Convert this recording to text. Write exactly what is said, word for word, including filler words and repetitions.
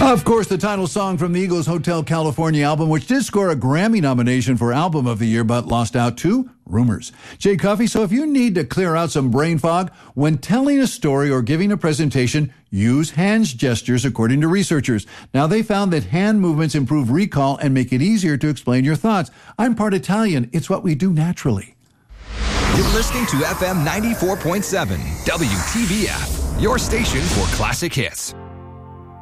Of course, the title song from the Eagles' Hotel California album, which did score a Grammy nomination for Album of the Year, but lost out to Rumors. Jay Cuffey, so if you need to clear out some brain fog when telling a story or giving a presentation, use hand gestures, according to researchers. Now, they found that hand movements improve recall and make it easier to explain your thoughts. I'm part Italian. It's what we do naturally. You're listening to F M ninety-four point seven, W T B F, your station for classic hits.